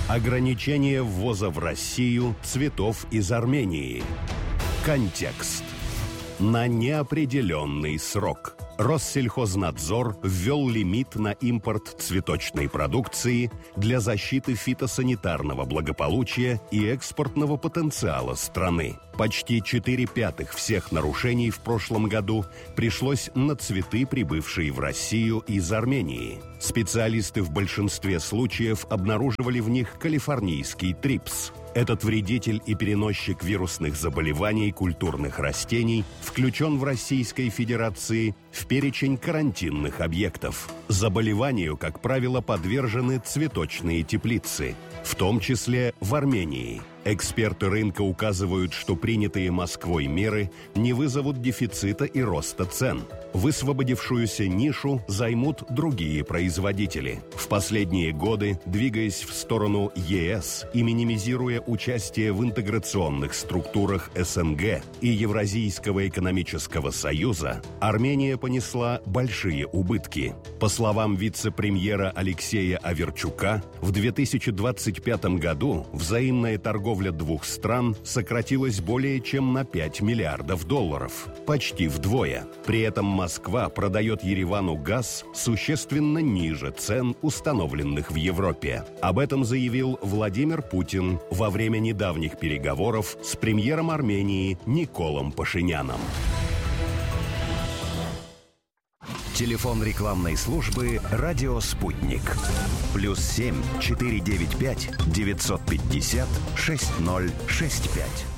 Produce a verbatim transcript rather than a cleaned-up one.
Ограничение ввоза в Россию цветов из Армении. Контекст. На неопределенный срок. Россельхознадзор ввел лимит на импорт цветочной продукции для защиты фитосанитарного благополучия и экспортного потенциала страны. Почти четыре пятых всех нарушений в прошлом году пришлось на цветы, прибывшие в Россию из Армении. Специалисты в большинстве случаев обнаруживали в них калифорнийский трипс. Этот вредитель и переносчик вирусных заболеваний культурных растений включен в Российской Федерации в перечень карантинных объектов. Заболеванию, как правило, подвержены цветочные теплицы, в том числе в Армении. Эксперты рынка указывают, что принятые Москвой меры не вызовут дефицита и роста цен. Высвободившуюся нишу займут другие производители. В последние годы, двигаясь в сторону ЕС и минимизируя участие в интеграционных структурах СНГ и Евразийского экономического союза, Армения понесла большие убытки. По словам вице-премьера Алексея Аверчука, в две тысячи двадцать пятом году взаимная торговля двух стран сократилась более чем на пять миллиардов долларов, почти вдвое. При этом Москва продает Еревану газ существенно ниже цен, установленных в Европе. Об этом заявил Владимир Путин во время недавних переговоров с премьером Армении Николом Пашиняном. Телефон рекламной службы «Радио Спутник». Плюс семь четыре девять пять девятьсот пятьдесят шесть ноль шесть пять.